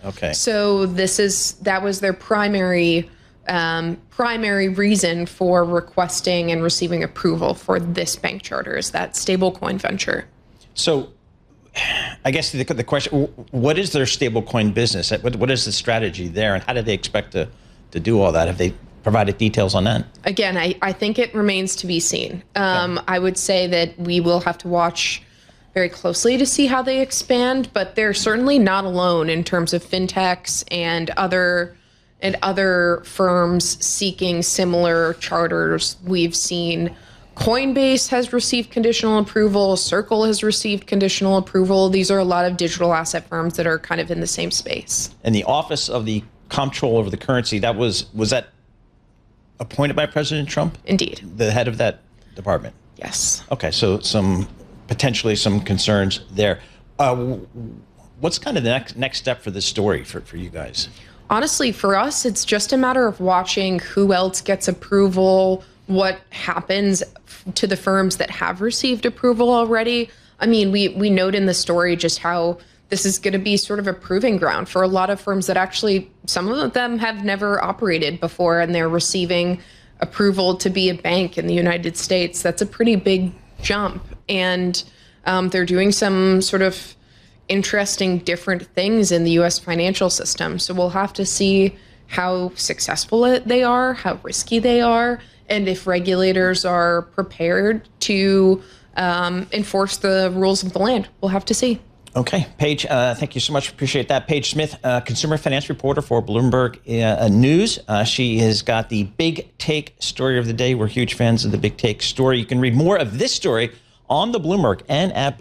Okay. So that was their primary reason for requesting and receiving approval for this bank charter, is that stablecoin venture. So I guess the question, what is their stablecoin business? What is the strategy there, and how do they expect to do all that? Have they provided details on that? Again, I think it remains to be seen. I would say that we will have to watch very closely to see how they expand, but they're certainly not alone in terms of fintechs and other firms seeking similar charters. We've seen Coinbase has received conditional approval. Circle has received conditional approval. These are a lot of digital asset firms that are kind of in the same space. And the Office of the Comptroller of the Currency, was that appointed by President Trump? Indeed. The head of that department? Yes. Okay, so potentially some concerns there. What's kind of the next step for this story for you guys? Honestly, for us, it's just a matter of watching who else gets approval, what happens to the firms that have received approval already. I mean, we note in the story just how this is going to be sort of a proving ground for a lot of firms that actually, some of them have never operated before, and they're receiving approval to be a bank in the United States. That's a pretty big jump. And they're doing some sort of interesting different things in the U.S. financial system. So we'll have to see how successful they are, how risky they are, and if regulators are prepared to enforce the rules of the land. We'll have to see. Okay, Paige, thank you so much. Appreciate that. Paige Smith, consumer finance reporter for Bloomberg News. She has got the Big Take story of the day. We're huge fans of the Big Take story. You can read more of this story on the Bloomberg and at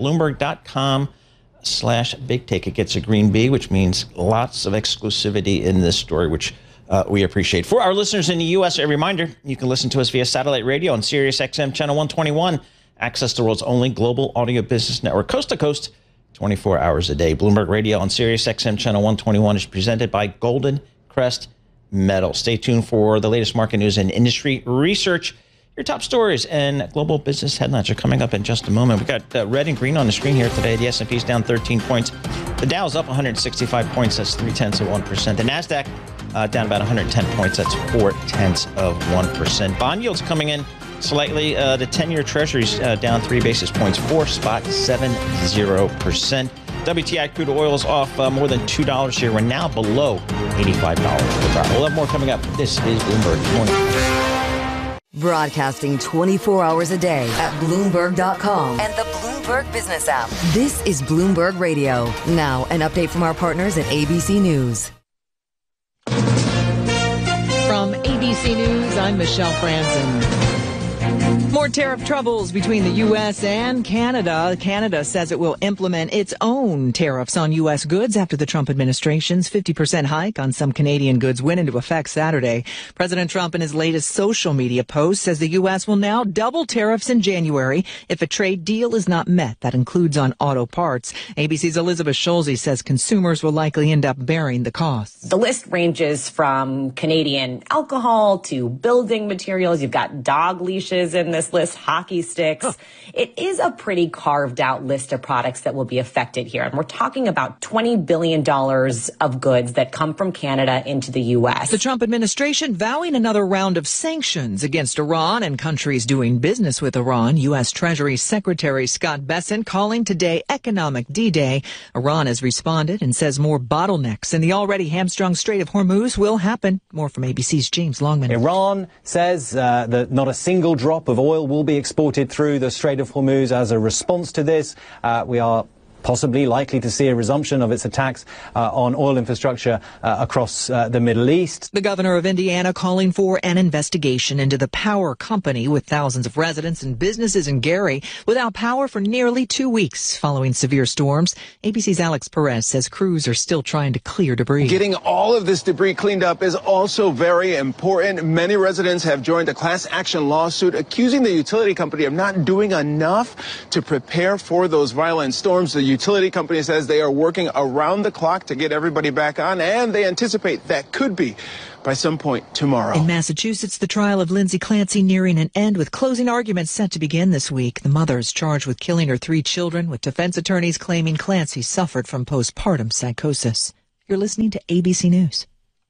Bloomberg.com/Big Take. It gets a green B, which means lots of exclusivity in this story, which we appreciate. For our listeners in the U.S., a reminder, you can listen to us via satellite radio on Sirius XM Channel 121. Access the world's only global audio business network, coast to coast, 24 hours a day. Bloomberg Radio on Sirius XM Channel 121 is presented by Golden Crest Metal. Stay tuned for the latest market news and industry research. Your top stories and global business headlines are coming up in just a moment. We've got red and green on the screen here today. The S&P is down 13 points. The Dow's up 165 points. That's 0.3%. The NASDAQ down about 110 points. That's 0.4%. Bond yields coming in slightly. The 10-year Treasury's down 3 basis points, 4.70%. WTI crude oil is off more than $2 here. We're now below $85 per barrel. We'll have more coming up. This is Bloomberg Morning. Broadcasting 24 hours a day at Bloomberg.com and the Bloomberg Business app. This is Bloomberg Radio. Now, an update from our partners at ABC News. From ABC News, I'm Michelle Franzen. More tariff troubles between the U.S. and Canada. Canada says it will implement its own tariffs on U.S. goods after the Trump administration's 50% hike on some Canadian goods went into effect Saturday. President Trump in his latest social media post says the U.S. will now double tariffs in January if a trade deal is not met. That includes on auto parts. ABC's Elizabeth Schulze says consumers will likely end up bearing the costs. The list ranges from Canadian alcohol to building materials. You've got dog leashes in this list, hockey sticks. It is a pretty carved out list of products that will be affected here. And we're talking about $20 billion of goods that come from Canada into the U.S. The Trump administration vowing another round of sanctions against Iran and countries doing business with Iran. U.S. Treasury Secretary Scott Bessent calling today economic D-Day. Iran has responded and says more bottlenecks in the already hamstrung Strait of Hormuz will happen. More from ABC's James Longman. Iran says that not a single drop of oil will be exported through the Strait of Hormuz. As a response to this, we are possibly likely to see a resumption of its attacks on oil infrastructure across the Middle East. The governor of Indiana calling for an investigation into the power company with thousands of residents and businesses in Gary without power for nearly 2 weeks following severe storms. ABC's Alex Perez says crews are still trying to clear debris. Getting all of this debris cleaned up is also very important. Many residents have joined a class action lawsuit accusing the utility company of not doing enough to prepare for those violent storms. The utility company says they are working around the clock to get everybody back on, and they anticipate that could be by some point tomorrow. In Massachusetts, the trial of Lindsay Clancy nearing an end with closing arguments set to begin this week. The mother is charged with killing her 3 children, with defense attorneys claiming Clancy suffered from postpartum psychosis. You're listening to ABC News.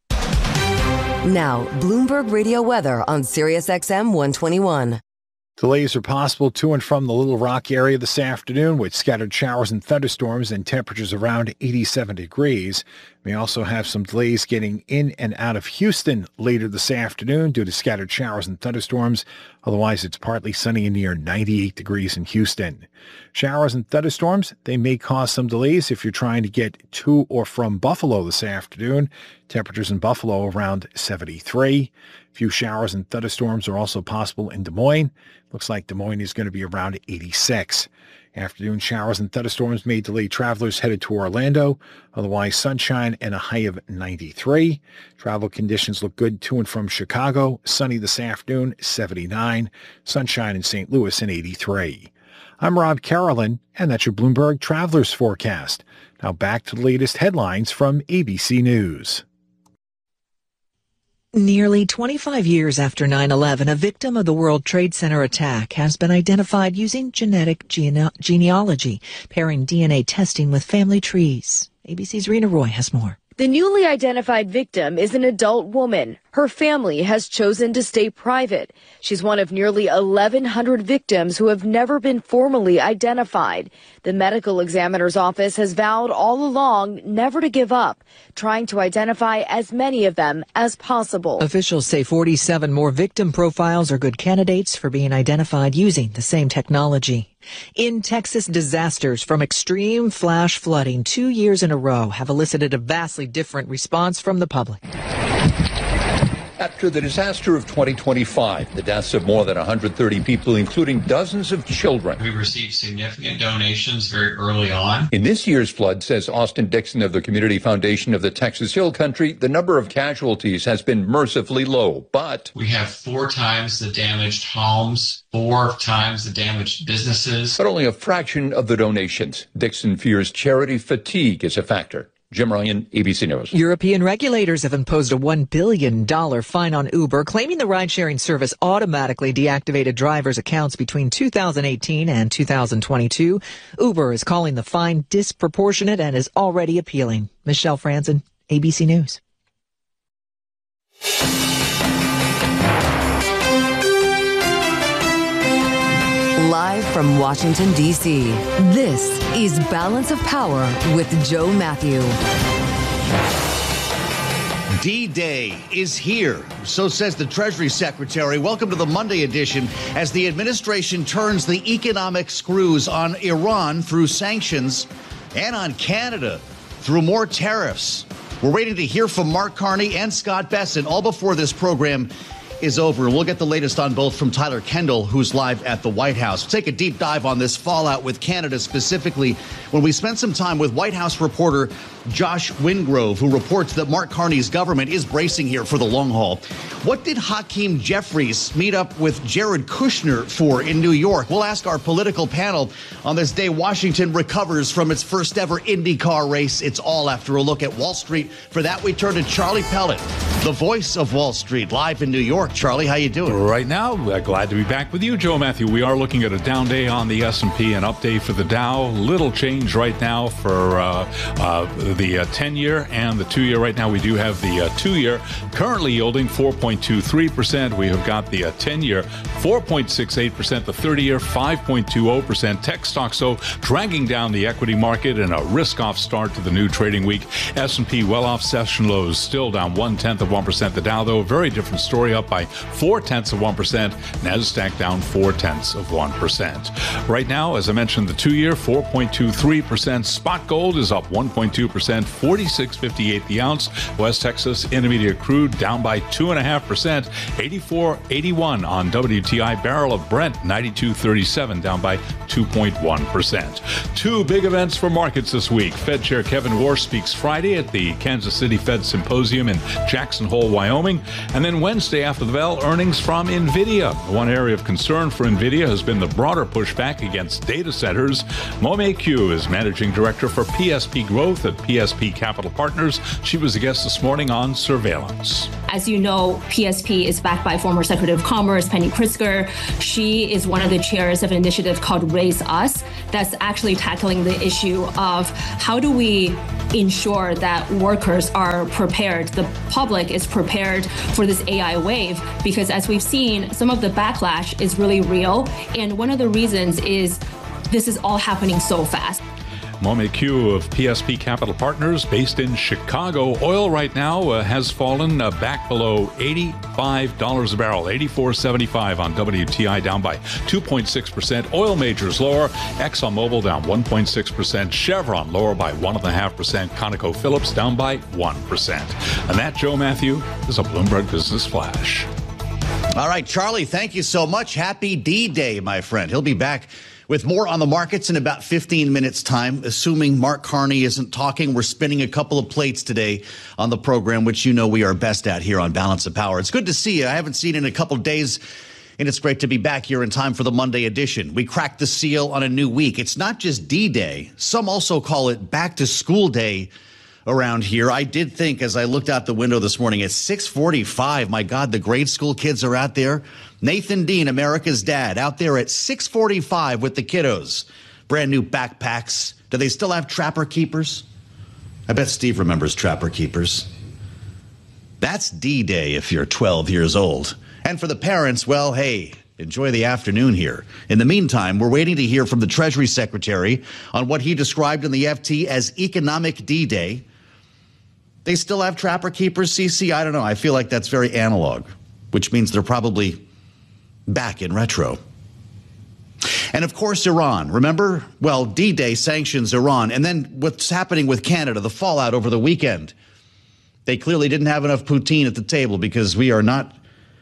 Now, Bloomberg Radio weather on Sirius XM 121. Delays are possible to and from the Little Rock area this afternoon with scattered showers and thunderstorms and temperatures around 87 degrees. We also have some delays getting in and out of Houston later this afternoon due to scattered showers and thunderstorms. Otherwise, it's partly sunny and near 98 degrees in Houston. Showers and thunderstorms, they may cause some delays if you're trying to get to or from Buffalo this afternoon. Temperatures in Buffalo around 73. A few showers and thunderstorms are also possible in Des Moines. Looks like Des Moines is going to be around 86. Afternoon showers and thunderstorms may delay travelers headed to Orlando. Otherwise, sunshine and a high of 93. Travel conditions look good to and from Chicago. Sunny this afternoon, 79. Sunshine in St. Louis and 83. I'm Rob Carolyn, and that's your Bloomberg Travelers Forecast. Now back to the latest headlines from ABC News. Nearly 25 years after 9/11, a victim of the World Trade Center attack has been identified using genetic genealogy, pairing DNA testing with family trees. ABC's Rena Roy has more. The newly identified victim is an adult woman. Her family has chosen to stay private. She's one of nearly 1,100 victims who have never been formally identified. The medical examiner's office has vowed all along never to give up, trying to identify as many of them as possible. Officials say 47 more victim profiles are good candidates for being identified using the same technology. In Texas, disasters from extreme flash flooding 2 years in a row have elicited a vastly different response from the public. After the disaster of 2025, the deaths of more than 130 people, including dozens of children. We received significant donations very early on. In this year's flood, says Austin Dixon of the Community Foundation of the Texas Hill Country, the number of casualties has been mercifully low, but we have 4 times the damaged homes, 4 times the damaged businesses. But only a fraction of the donations. Dixon fears charity fatigue is a factor. Jim Ryan, ABC News. European regulators have imposed a $1 billion fine on Uber, claiming the ride-sharing service automatically deactivated drivers' accounts between 2018 and 2022. Uber is calling the fine disproportionate and is already appealing. Michelle Franzen, ABC News. Live from Washington, D.C., this is Balance of Power with Joe Matthew. D-Day is here, so says the Treasury Secretary. Welcome to the Monday edition as the administration turns the economic screws on Iran through sanctions and on Canada through more tariffs. We're waiting to hear from Mark Carney and Scott Bessent all before this program is over. We'll get the latest on both from Tyler Kendall, who's live at the White House. We'll take a deep dive on this fallout with Canada specifically when we spend some time with White House reporter Josh Wingrove, who reports that Mark Carney's government is bracing here for the long haul. What did Hakeem Jeffries meet up with Jared Kushner for in New York? We'll ask our political panel on this day Washington recovers from its first ever IndyCar race. It's all after a look at Wall Street. For that, we turn to Charlie Pellet, the voice of Wall Street, live in New York. Charlie, how you doing? Right now, glad to be back with you, Joe Matthew. We are looking at a down day on the S&P, an update for the Dow. Little change right now for the 10-year and the 2-year. Right now, we do have the 2-year currently yielding 4.23%. We have got the 10-year 4.68%, the 30-year 5.20%. Tech stocks, so dragging down the equity market and a risk-off start to the new trading week. S&P well off session lows, still down 0.1%. The Dow, though, very different story, up by 0.4%. NASDAQ down 0.4%. Right now, as I mentioned, the 2-year 4.23%. Spot gold is up 1.2%, 46.58 the ounce. West Texas Intermediate crude down by 2.5%, 84.81 on WTI. Barrel of Brent 92.37, down by 2.1%. 2 big events for markets this week. Fed Chair Kevin Warsh speaks Friday at the Kansas City Fed Symposium in Jackson Hole, Wyoming. And then Wednesday after the bell, earnings from NVIDIA. One area of concern for NVIDIA has been the broader pushback against data centers. Momi Q is managing director for PSP Growth at PSP Capital Partners. She was a guest this morning on Surveillance. As you know, PSP is backed by former Secretary of Commerce Penny Pritzker. She is one of the chairs of an initiative called Raise Us that's actually tackling the issue of how do we ensure that workers are prepared, the public is prepared for this AI wave, because as we've seen, some of the backlash is really real. And one of the reasons is this is all happening so fast. Mo McHugh of PSP Capital Partners, based in Chicago. Oil right now has fallen back below $85 a barrel, $84.75 on WTI, down by 2.6%. Oil majors lower. ExxonMobil down 1.6%. Chevron lower by 1.5%. ConocoPhillips down by 1%. And that, Joe Matthew, is a Bloomberg Business Flash. All right, Charlie, thank you so much. Happy D-Day, my friend. He'll be back with more on the markets in about 15 minutes' time. Assuming Mark Carney isn't talking, we're spinning a couple of plates today on the program, which you know we are best at here on Balance of Power. It's good to see you. I haven't seen you in a couple of days, and it's great to be back here in time for the Monday edition. We cracked the seal on a new week. It's not just D-Day. Some also call it Back to School Day around here. I did think, as I looked out the window this morning, at 6:45, my God, the grade school kids are out there. Nathan Dean, America's dad, out there at 6:45 with the kiddos. Brand new backpacks. Do they still have Trapper Keepers? I bet Steve remembers Trapper Keepers. That's D-Day if you're 12 years old. And for the parents, well, hey, enjoy the afternoon here. In the meantime, we're waiting to hear from the Treasury Secretary on what he described in the FT as economic D-Day. They still have Trapper Keepers, CC? I don't know. I feel like that's very analog, which means they're probably back in retro. And of course, Iran. Remember? Well, D-Day sanctions Iran. And then what's happening with Canada, the fallout over the weekend. They clearly didn't have enough poutine at the table because we are not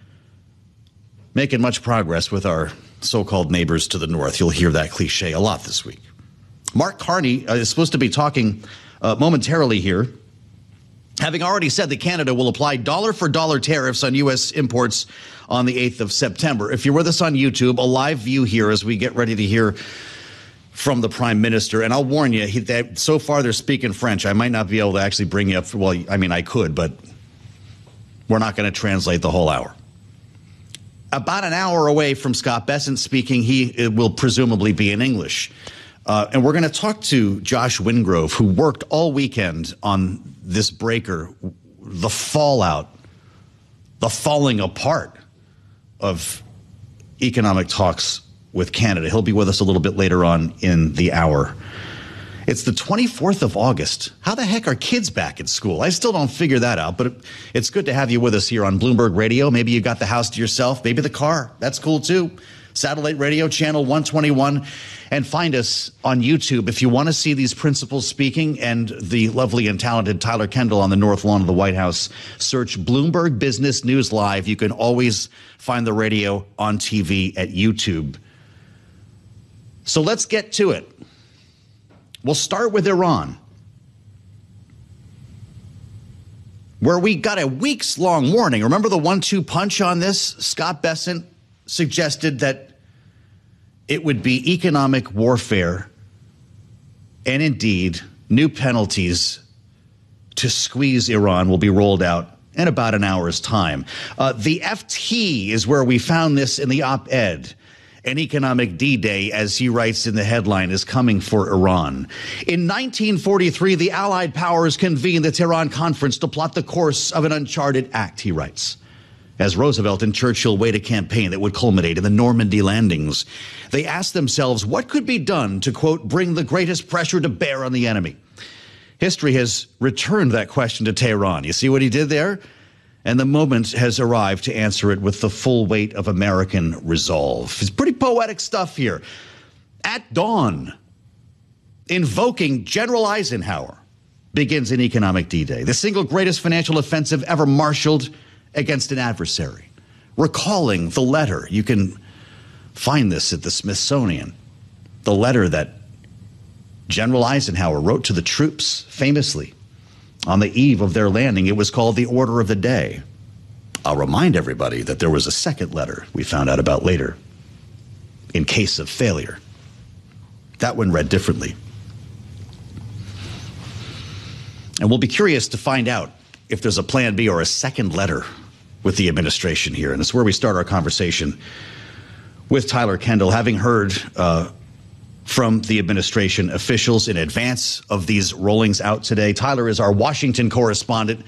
making much progress with our so-called neighbors to the north. You'll hear that cliche a lot this week. Mark Carney is supposed to be talking momentarily here, having already said that Canada will apply dollar-for-dollar tariffs on U.S. imports on the 8th of September. If you're with us on YouTube, a live view here as we get ready to hear from the Prime Minister. And I'll warn you, that so far they're speaking French. I might not be able to actually bring you up. Well, I mean, I could, but we're not going to translate the whole hour. About an hour away from Scott Bessent speaking, he will presumably be in English. And we're going to talk to Josh Wingrove, who worked all weekend on this breaker, the fallout, the falling apart of economic talks with Canada. He'll be with us a little bit later on in the hour. It's the 24th of August. How the heck are kids back at school? I still don't figure that out, but it's good to have you with us here on Bloomberg Radio. Maybe you got the house to yourself, maybe the car. That's cool too. Satellite radio, channel 121, and find us on YouTube if you want to see these principals speaking and the lovely and talented Tyler Kendall on the north lawn of the White House. Search Bloomberg Business News Live. You can always find the radio on TV at YouTube. So let's get to it. We'll start with Iran, where we got a weeks-long warning. Remember the 1-2 punch on this? Scott Bessent suggested that it would be economic warfare and indeed new penalties to squeeze Iran will be rolled out in about an hour's time. The FT is where we found this in the op-ed. An economic D-Day, as he writes in the headline, is coming for Iran. In 1943, the Allied powers convened the Tehran Conference to plot the course of an uncharted act, he writes. As Roosevelt and Churchill weighed a campaign that would culminate in the Normandy landings, they asked themselves what could be done to, quote, bring the greatest pressure to bear on the enemy. History has returned that question to Tehran. You see what he did there? And the moment has arrived to answer it with the full weight of American resolve. It's pretty poetic stuff here. At dawn, invoking General Eisenhower, begins an economic D-Day, the single greatest financial offensive ever marshaled against an adversary. Recalling the letter, you can find this at the Smithsonian, the letter that General Eisenhower wrote to the troops famously on the eve of their landing. It was called the Order of the Day. I'll remind everybody that there was a second letter we found out about later, in case of failure. That one read differently. And we'll be curious to find out if there's a plan B or a second letter with the administration here. And it's where we start our conversation with Tyler Kendall, having heard from the administration officials in advance of these rollings out today. Tyler is our Washington correspondent.